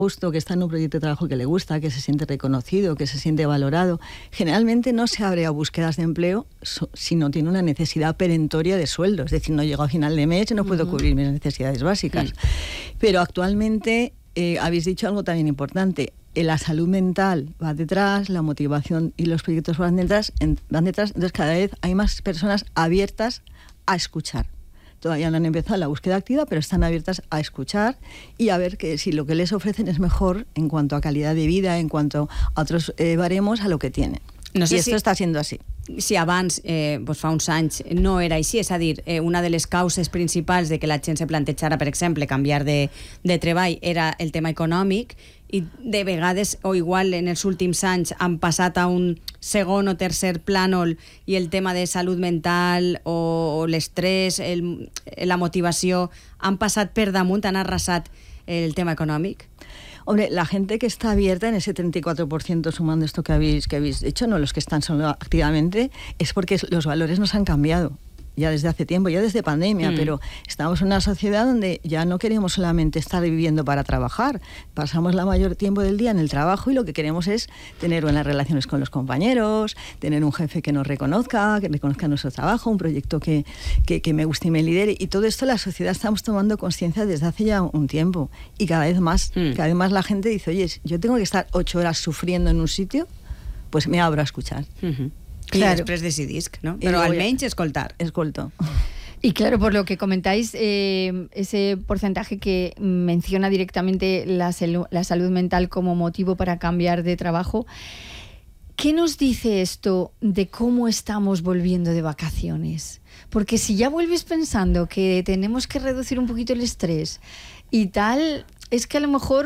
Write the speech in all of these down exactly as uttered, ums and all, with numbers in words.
gusto, que está en un proyecto de trabajo que le gusta, que se siente reconocido, que se siente valorado, generalmente no se abre a búsquedas de empleo si no tiene una necesidad perentoria de sueldo. Es decir, no llego a final de mes y no puedo uh-huh. cubrir mis necesidades básicas. Sí. Pero actualmente eh, habéis dicho algo también importante. La salud mental va detrás, la motivación y los proyectos van detrás, en, van detrás. Entonces cada vez hay más personas abiertas a escuchar. Todavía no han empezado la búsqueda activa, pero están abiertas a escuchar y a ver que si lo que les ofrecen es mejor en cuanto a calidad de vida, en cuanto a otros eh, baremos, a lo que tienen. No sé I esto si, està sent així. Si abans, eh, doncs fa uns anys, no era així, és a dir, eh, una de les causes principals de que la gent se plantejara, per exemple, canviar de, de treball era el tema econòmic, i de vegades, o igual en els últims anys, han passat a un segon o tercer plànol i el tema de salut mental o, o l'estrès, el, la motivació, han passat per damunt, han arrasat el tema econòmic. Hombre, la gente que está abierta en ese treinta y cuatro por ciento, sumando esto que habéis, que habéis hecho, no los que están solo activamente, es porque los valores nos han cambiado. Ya desde hace tiempo, ya desde pandemia, mm. pero estamos en una sociedad donde ya no queremos solamente estar viviendo para trabajar, pasamos la mayor tiempo del día en el trabajo y lo que queremos es tener buenas relaciones con los compañeros, tener un jefe que nos reconozca, que reconozca nuestro trabajo, un proyecto que, que, que me guste y me lidere, y todo esto la sociedad estamos tomando conciencia desde hace ya un tiempo, y cada vez más, mm. cada vez más la gente dice, oye, yo tengo que estar ocho horas sufriendo en un sitio, pues me abro a escuchar. Mm-hmm. Claro. Y después decidís, ¿no? Pero almenys escoltar. Escolto. Y claro, por lo que comentáis, eh, ese porcentaje que menciona directamente la, celu- la salud mental como motivo para cambiar de trabajo, ¿qué nos dice esto de cómo estamos volviendo de vacaciones? Porque si ya vuelves pensando que tenemos que reducir un poquito el estrés y tal, es que a lo mejor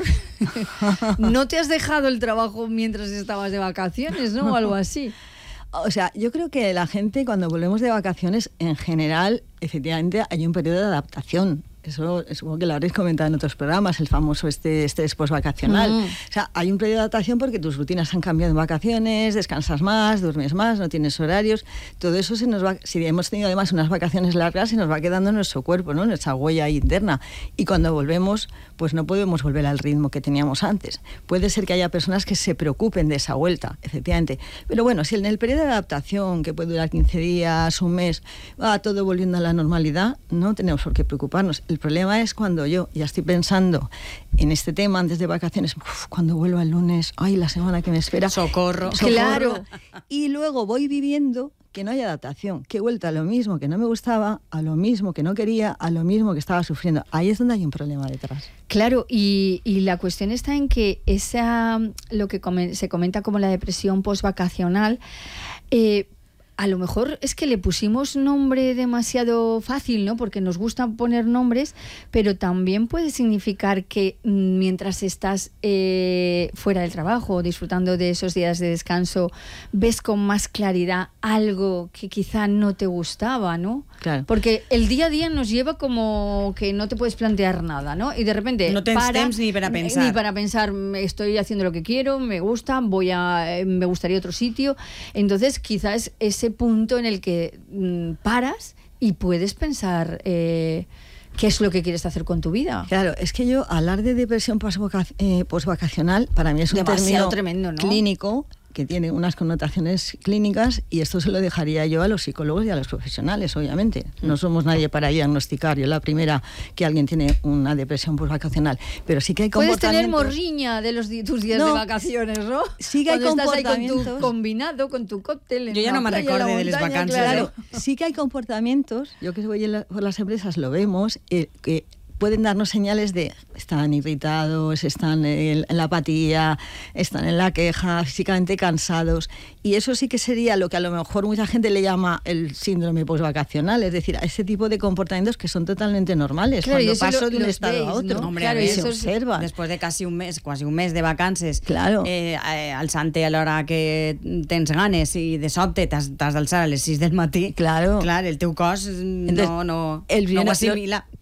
no te has dejado el trabajo mientras estabas de vacaciones, ¿no? O algo así. O sea, yo creo que la gente cuando volvemos de vacaciones, en general, efectivamente hay un periodo de adaptación. Eso supongo que lo habréis comentado en otros programas, el famoso este estrés post-vacacional. Mm. O sea, hay un periodo de adaptación porque tus rutinas han cambiado en vacaciones, descansas más, duermes más, no tienes horarios. Todo eso se nos va, si hemos tenido además unas vacaciones largas, se nos va quedando en nuestro cuerpo, ¿no? Nuestra huella interna. Y cuando volvemos, pues no podemos volver al ritmo que teníamos antes. Puede ser que haya personas que se preocupen de esa vuelta, efectivamente. Pero bueno, si en el periodo de adaptación, que puede durar quince días, un mes, va todo volviendo a la normalidad, no tenemos por qué preocuparnos. El problema es cuando yo ya estoy pensando en este tema antes de vacaciones, uf, cuando vuelvo el lunes, ay, la semana que me espera. Socorro. Socorro. Claro. Y luego voy viviendo que no hay adaptación, que he vuelto a lo mismo que no me gustaba, a lo mismo que no quería, a lo mismo que estaba sufriendo. Ahí es donde hay un problema detrás. Claro, y, y la cuestión está en que esa, lo que come, se comenta como la depresión postvacacional, eh, a lo mejor es que le pusimos nombre demasiado fácil, ¿no? Porque nos gusta poner nombres, pero también puede significar que mientras estás eh, fuera del trabajo, disfrutando de esos días de descanso, ves con más claridad algo que quizá no te gustaba, ¿no? Claro. Porque el día a día nos lleva como que no te puedes plantear nada, ¿no? Y de repente no tens para, temps ni para pensar. Ni para pensar, estoy haciendo lo que quiero, me gusta, voy a, me gustaría otro sitio. Entonces quizás ese punto en el que mmm, paras y puedes pensar eh, qué es lo que quieres hacer con tu vida. Claro, es que yo hablar de depresión postvacacional para mí es un demasiado término tremendo, ¿no? clínico que tiene unas connotaciones clínicas, y esto se lo dejaría yo a los psicólogos y a los profesionales, obviamente. No somos nadie para diagnosticar. Yo la primera que alguien tiene una depresión postvacacional, pero sí que hay comportamientos... Puedes tener morriña de los di- tus días no, de vacaciones, ¿no? Sí que hay Cuando comportamientos... estás ahí con tu combinado, con tu cóctel... Yo ya no me recuerdo de las vacances. Claro, sí que hay comportamientos, yo que voy la, por las empresas lo vemos, eh, que pueden darnos señales de están irritados, están en la apatía, están en la queja, físicamente cansados, y eso sí que sería lo que a lo mejor mucha gente le llama el síndrome postvacacional, es decir, a ese tipo de comportamientos que son totalmente normales, claro, cuando paso lo, de un estado veis, a otro. ¿no? Hombre, claro, a ver, eso se observa. Después de casi un mes, quasi un mes de vacances, claro. eh, eh, alçant-te a l'hora que tens ganes i de sobte t'has, t'has d'alçar a les sis del matí, claro. clar, el teu cos no, Entonces, no, el no ho assimila.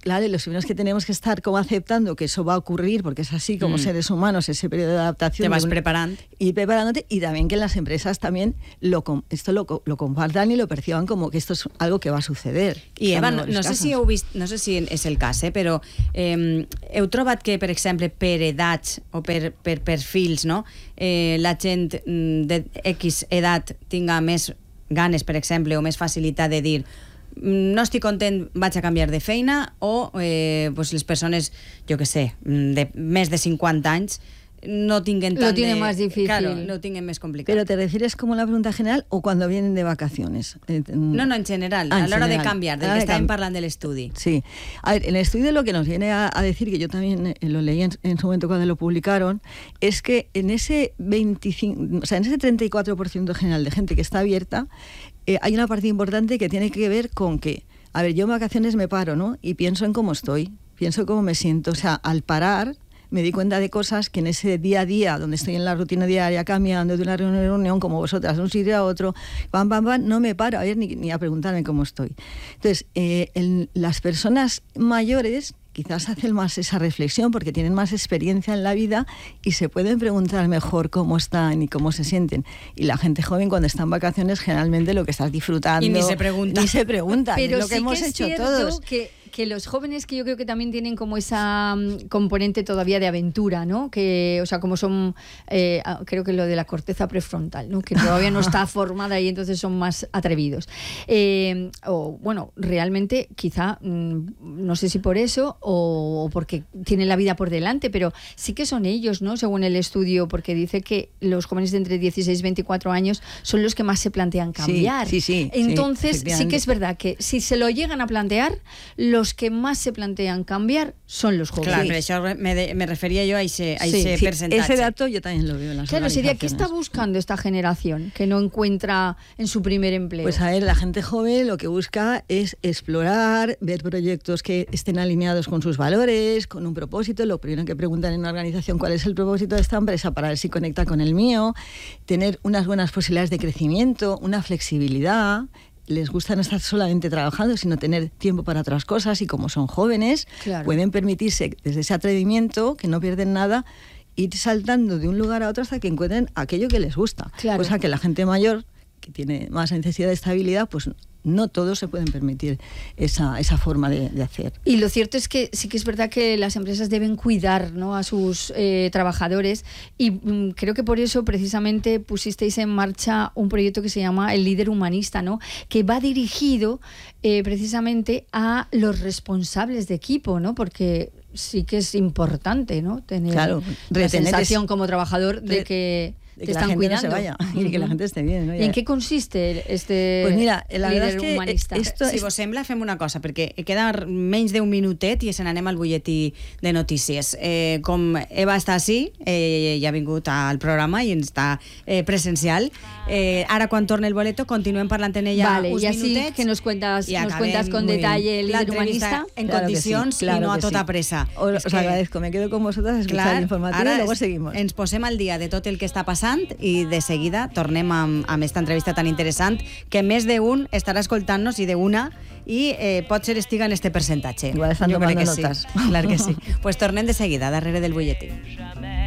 claro, los primeros que tenemos que estar como aceptando que eso va a ocurrir, porque es así como mm. seres humanos, ese periodo de adaptación. Te vas un, preparando. Y preparándote, y también que las empresas también lo, esto lo, lo compartan y lo perciban como que esto es algo que va a suceder. I Eva, no, no, sé si heu vist, no sé si és el cas, eh, però eh, heu trobat que, per exemple, per edats o per, per perfils, no? eh, la gent de X edat tinga més ganes, per exemple, o més facilitat de dir no estic content, vaig a canviar de feina, o eh, pues les persones, jo que sé, de més de cincuenta anys no tinguen tan lo tienen de, más difícil. Claro, lo tienen más complicado. ¿Pero te refieres como la pregunta general o cuando vienen de vacaciones? No, no, en general, ah, a en la hora general. de cambiar, del ah, que de estàvem cam... parlant de l'estudi. Sí. A ver, el estudio lo que nos viene a, a decir, que yo también eh, lo leí en, en su momento cuando lo publicaron, es que en ese veinticinco, o sea, en ese treinta y cuatro por ciento general de gente que está abierta, eh, hay una parte importante que tiene que ver con que, a ver, yo en vacaciones me paro, ¿no? Y pienso en cómo estoy, pienso cómo me siento. O sea, al parar me di cuenta de cosas que en ese día a día, donde estoy en la rutina diaria, cambiando de una reunión a reunión, como vosotras, de un sitio a otro, pam, pam, pam, no me paro a ver ni, ni a preguntarme cómo estoy. Entonces, eh, en las personas mayores quizás hacen más esa reflexión porque tienen más experiencia en la vida y se pueden preguntar mejor cómo están y cómo se sienten. Y la gente joven, cuando está en vacaciones, generalmente lo que estás disfrutando... Y ni se pregunta. Ni se pregunta. Pero es lo que sí hemos que es hecho cierto todos. Que, que los jóvenes, que yo creo que también tienen como esa um, componente todavía de aventura, ¿no? Que, o sea, como son, eh, creo que lo de la corteza prefrontal, ¿no? Que todavía no está formada y entonces son más atrevidos. Eh, o, bueno, realmente quizá, mm, no sé si por eso o, o porque tienen la vida por delante, pero sí que son ellos, ¿no? Según el estudio, porque dice que los jóvenes de entre dieciséis y veinticuatro años son los que más se plantean cambiar. Sí, sí, sí. Entonces, sí, sí que es verdad que si se lo llegan a plantear, los que más se plantean cambiar son los jóvenes. Claro, pero això me, de, me refería yo a ese, a Sí, ese Sí, percentatge. ese dato yo también lo veo en las Claro, sería, ¿qué organizaciones. está buscando esta generación que no encuentra en su primer empleo? Pues a ver, la gente joven lo que busca es explorar, ver proyectos que estén alineados con sus valores, con un propósito. Lo primero que preguntan en una organización, ¿cuál es el propósito de esta empresa para ver si conecta con el mío? Tener unas buenas posibilidades de crecimiento, una flexibilidad. Les gusta no estar solamente trabajando, sino tener tiempo para otras cosas, y como son jóvenes, Claro. pueden permitirse, desde ese atrevimiento, que no pierden nada, ir saltando de un lugar a otro hasta que encuentren aquello que les gusta. Claro. Cosa que la gente mayor, que tiene más necesidad de estabilidad, pues no todos se pueden permitir esa, esa forma de, de hacer. Y lo cierto es que sí que es verdad que las empresas deben cuidar, ¿no?, a sus eh, trabajadores, y mm, creo que por eso precisamente pusisteis en marcha un proyecto que se llama El Líder Humanista, ¿no?, que va dirigido eh, precisamente a los responsables de equipo, ¿no?, porque sí que es importante, ¿no?, tener Claro, la retener sensación es- como trabajador de re- que de te que la están gente cuidando. no se vaya y que la gente esté bien, ¿no? ¿Y en qué consiste este Pues mira, la líder verdad es que humanista? esto Si es- vos sembla, fem una cosa, perquè queda menys d'un minutet i se n'anem al butlletí de notícies. Eh, com Eva està així, eh, ja ha vingut al programa i està eh, presencial. Eh, ara, quan torna el boleto, continuem parlant en ella Vale, uns y así minutets. que nos cuentas, i nos acabem cuentas con muy bien. detalle el líder L'entrevista humanista. en Claro que sí, condicions claro i no a que tota sí. pressa. Os, És os que- agradezco, me quedo con vosotras a escuchar Clar, el informativo ara y luego es- seguimos. ens posem al dia de tot el que està passant i de seguida tornem amb, amb esta entrevista tan interessant que més d'un estarà escoltant-nos i d'una i eh, potser estiga en este percentatge. Igual estan Jo crec tomando que notas. sí. Clar que sí. Pues tornem de seguida, darrere del butlletí.